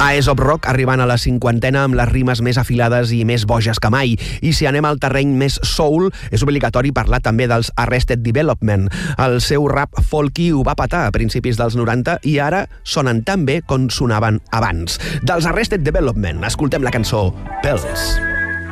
A Aesop Rock arribant a la 50ena amb les rimes més afilades i més boges que mai. I si anem al terreny més soul, és obligatori parlar també dels Arrested Development. El seu rap folky ho va petar a principis dels 90 i ara sonen tan bé com sonaven abans. Dels Arrested Development, escoltem la cançó Pills.